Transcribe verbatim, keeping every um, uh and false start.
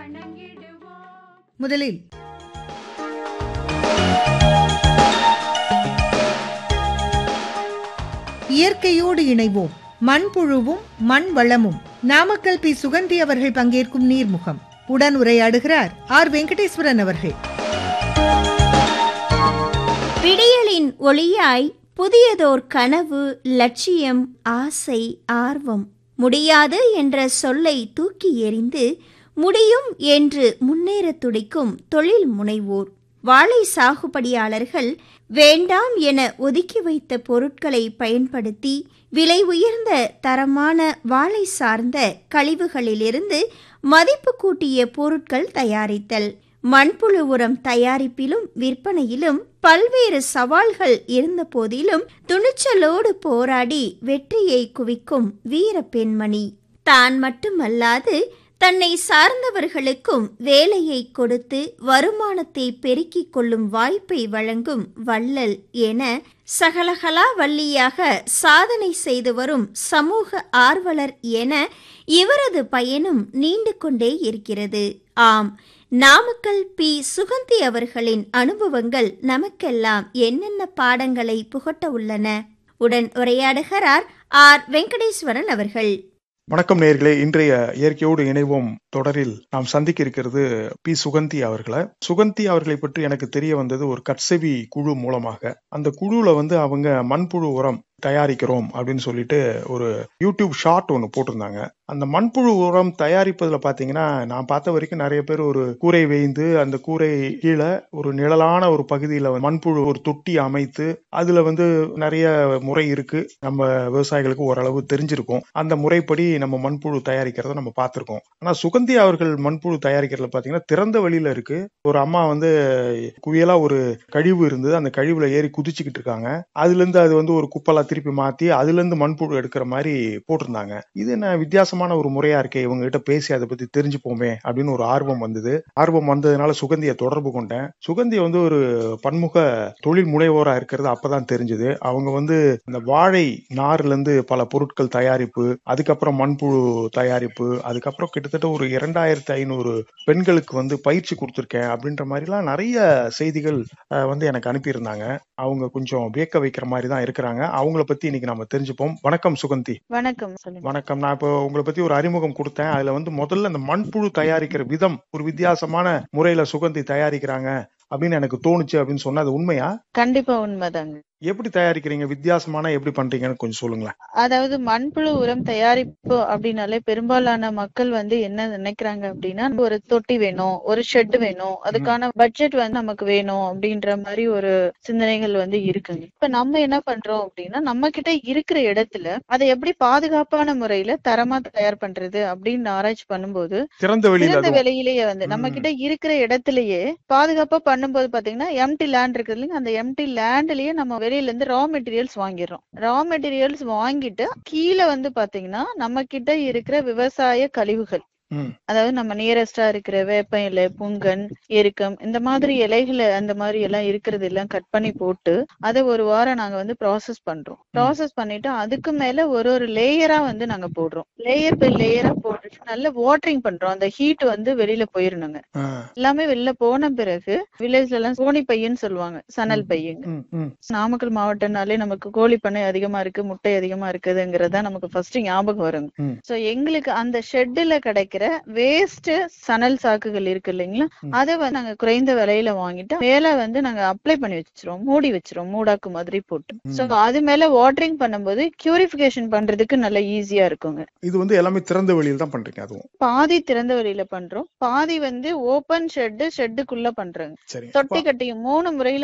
முதலில் இயற்கையோடு இணைவோம், மண்புழுவும் மண் வளமும். நாமக்கல் பி சுகந்தி அவர்கள் பங்கேற்கும் நீர்முகம். உடன் உரையாடுகிறார் ஆர் வெங்கடேஸ்வரன் அவர்கள். விடியலின் ஒளியாய் புதியதோர் கனவு, லட்சியம், ஆசை, ஆர்வம். முடியாது என்ற சொல்லை தூக்கி எறிந்து முடியும் என்று முன்னேற துடிக்கும் தொழில் முனைவோர். வாழை சாகுபடியாளர்கள் வேண்டாம் என ஒதுக்கி வைத்த பொருட்களை பயன்படுத்தி விலை உயர்ந்த தரமான வாழை சார்ந்த கழிவுகளிலிருந்து மதிப்பு கூட்டிய பொருட்கள் தயாரித்தல். மண்புழு உரம் தயாரிப்பிலும் விற்பனையிலும் பல்வேறு சவால்கள் இருந்த போதிலும் துணிச்சலோடு போராடி வெற்றியை குவிக்கும் வீர பெண்மணி. தான் மட்டுமல்லாது தன்னை சார்ந்தவர்களுக்கும் வேலையை கொடுத்து வருமானத்தை பெருக்கிக் கொள்ளும் வாய்ப்பை வழங்கும் வள்ளல் என சகலகலா வள்ளியாக சாதனை செய்து வரும் சமூக ஆர்வலர் என இவரது பயணம் நீண்டு கொண்டே இருக்கிறது. ஆம், நாமக்கல் பி சுகந்தி அவர்களின் அனுபவங்கள் நமக்கெல்லாம் என்னென்ன பாடங்களை புகட்ட உள்ளன? உடன் உரையாடுகிறார் ஆர் வெங்கடேஸ்வரன் அவர்கள். வணக்கம் நேயர்களே. இன்றைய இயற்கையோடு இணைவோம் தொடரில் நாம் சந்திக்க இருக்கிறது பி சுகந்தி அவர்களை. சுகந்தி அவர்களை பற்றி எனக்கு தெரிய வந்தது ஒரு கட்செவி குழு மூலமாக. அந்த குழுல வந்து அவங்க மண்புழு உரம் தயாரிக்கிறோம் அப்படின்னு சொல்லிட்டு ஒரு யூடியூப் ஷார்ட் ஒன்று போட்டிருந்தாங்க. அந்த மண்புழு உரம் தயாரிப்பதுல பாத்தீங்கன்னா நான் பார்த்த வரைக்கும் நிறைய பேர் ஒரு கூரை வேய்ந்து அந்த கூரை கீழே ஒரு நிழலான ஒரு பகுதியில மண்புழு ஒரு தொட்டி அமைத்து அதுல வந்து நிறைய முறை இருக்கு. நம்ம விவசாயிகளுக்கு ஓரளவு தெரிஞ்சிருக்கும். அந்த முறைப்படி நம்ம மண்புழு தயாரிக்கிறத நம்ம பார்த்திருக்கோம். ஆனா சுகந்தி அவர்கள் மண்புழு தயாரிக்கிறதுல பாத்தீங்கன்னா திறந்த வெளியில இருக்கு. ஒரு அம்மா வந்து குவியலா ஒரு கழிவு இருந்தது, அந்த கழிவுல ஏறி குதிச்சுக்கிட்டு இருக்காங்க. அதுல இருந்து அது வந்து ஒரு குப்பலா திருப்பி மாத்தி அதுல இருந்து மண்புழு எடுக்கிற மாதிரி போட்டிருந்தாங்க. இது என்ன வித்தியாசமான ஒரு முறையா இருக்கே, இவங்க கிட்ட பேசி அதை பத்தி தெரிஞ்சுப்போமே அப்படின்னு ஒரு ஆர்வம் வந்தது. ஆர்வம் வந்ததுனால சுகந்தியை தொடர்பு கொண்டேன். சுகந்தி வந்து ஒரு பன்முக தொழில் முனைவோரா இருக்கிறது அப்பதான் தெரிஞ்சது. அவங்க வந்து இந்த வாழை நார்ல இருந்து பல பொருட்கள் தயாரிப்பு, அதுக்கப்புறம் மண்புழு தயாரிப்பு, அதுக்கப்புறம் கிட்டத்தட்ட ஒரு இரண்டாயிரத்தி ஐநூறு பெண்களுக்கு வந்து பயிற்சி கொடுத்திருக்கேன் அப்படின்ற மாதிரிலாம் நிறைய செய்திகள் வந்து எனக்கு அனுப்பியிருந்தாங்க. அவங்க கொஞ்சம் வியக்க வைக்கிற மாதிரி தான் இருக்கிறாங்க. அவங்கள பத்தி இன்னைக்கு நம்ம தெரிஞ்சுப்போம். வணக்கம் சுகந்தி. வணக்கம். வணக்கம். நான் இப்போ உங்களை பத்தி ஒரு அறிமுகம் கொடுத்தேன். அதுல வந்து முதல்ல இந்த மண்புழு தயாரிக்கிற விதம் ஒரு வித்தியாசமான முறையில சுகந்தி தயாரிக்கிறாங்க அப்படின்னு எனக்கு தோணுச்சு அப்படின்னு சொன்னா அது உண்மையா? கண்டிப்பா உண்மைதாங்க. எப்படி தயாரிக்கிறீங்க, வித்தியாசமான எப்படி பண்றீங்கன்னு கொஞ்சம் சொல்லுங்களேன். அதாவது மண்புழு உரம் தயாரிப்பு அப்படின்னாலே பெரும்பாலான மக்கள் வந்து என்ன நினைக்கிறாங்க அப்படின்னா, ஒரு தொட்டி வேணும், ஒரு ஷெட் வேணும், அதுக்கான பட்ஜெட் வந்து நமக்கு வேணும் அப்படின்ற மாதிரி ஒரு சிந்தனைகள் வந்து இருக்குங்க. இப்ப நம்ம என்ன பண்றோம் அப்படின்னா, நம்ம கிட்ட இருக்கிற இடத்துல அதை எப்படி பாதுகாப்பான முறையில தரமா தயார் பண்றது அப்படின்னு ஆராய்ச்சி பண்ணும்போது திறந்த வெளியில வெளியிலேயே வந்து நம்ம கிட்ட இருக்கிற இடத்துலயே பாதுகாப்பா பண்ணும்போது பாத்தீங்கன்னா எம்டி லேண்ட் இருக்குது இல்லைங்க, அந்த எம்டி லேண்ட்லயே நம்ம வெளியில இருந்து ரா மெட்டீரியல்ஸ் வாங்கிடுறோம். ரா மெட்டீரியல்ஸ் வாங்கிட்டு கீழே வந்து பாத்தீங்கன்னா நம்ம கிட்ட இருக்கிற விவசாய கழிவுகள், அதாவது நம்ம நியரஸ்டா இருக்கிற வேப்ப இலை, புங்கன், எருக்கம், இந்த மாதிரி இலைகளை அந்த மாதிரி எல்லாம் இருக்கிறது எல்லாம் கட் பண்ணி போட்டு அதை ஒரு வாரம் நாங்க வந்து ப்ராசஸ் பண்றோம். ப்ராசஸ் பண்ணிட்டு அதுக்கு மேல ஒரு ஒரு லேயரா வந்து நாங்க போடுறோம். லேயர் பை லேயரா போட்டுட்டு நல்ல வாட்டரிங் பண்றோம். அந்த ஹீட் வந்து வெளியில போயிடணுங்க. எல்லாமே வெளில போன பிறகு வில்லேஜ்ல எல்லாம் கோணி பையன்னு சொல்லுவாங்க, சணல் பையங்க. நாமக்கல் மாவட்டம்னாலே நமக்கு கோழி பண்ணை அதிகமா இருக்கு, முட்டை அதிகமா இருக்குதுங்கிறதா நமக்கு ஃபர்ஸ்ட் ஞாபகம் வருங்க. சோ எங்களுக்கு அந்த ஷெட்ல கிடைக்கிற வேஸ்ட் சணல் சாக்குகள் இருக்கு இல்லைங்களா, அதை வந்து நாங்க குறைந்த விலையில வாங்கிட்டு மேல வந்து நாங்க அப்ளை பண்ணி வச்சிருவோம், மூடி வச்சிருவோம், மூடாக்கு மாதிரி போட்டு. சோ அது மேல வாட்டரிங் பண்ணும்போது கியூரிபிகேஷன் பண்றதுக்கு நல்ல ஈஸியா இருக்குங்க. இது வந்து எல்லாமே திறந்த வெளியில தான் பண்றீங்க? அதுவும் பாதி திறந்த வெளியில பண்றோம், பாதி வந்து ஓபன் ஷெட் ஷெட்டுக்குள்ள பண்றோங்க. தொட்டி கட்டியும் மூணு முறையில